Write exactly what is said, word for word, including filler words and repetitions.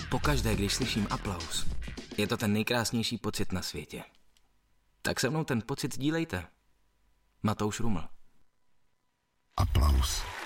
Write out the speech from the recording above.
Pokaždé, když slyším aplaus, je to ten nejkrásnější pocit na světě. Tak se mnou ten pocit sdílejte. Matouš Ruml. Aplaus.